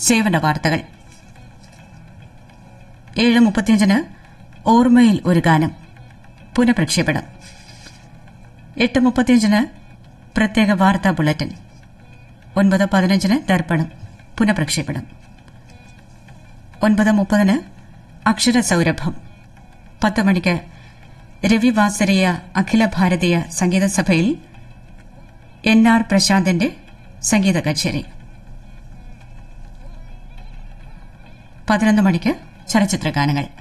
സേവന വാർത്തകൾ. 7:35 ഓർമ്മയിൽ ഒരു ഗാനം പുനഃപ്രക്ഷേപണം. 8:35 പ്രത്യേക വാർത്താ ബുള്ളറ്റിൻ. 9:15 ദർപ്പണം പുനഃപ്രക്ഷേപണം. 9:30 അക്ഷരസൌരഭം. 10 മണിക്ക് രവിവാസരീയ അഖില ഭാരതീയ സംഗീത സഭയിൽ NR പ്രശാന്തിന്റെ സംഗീത കച്ചേരി. 11 മണിക്ക് ചലച്ചിത്രഗാനങ്ങൾ.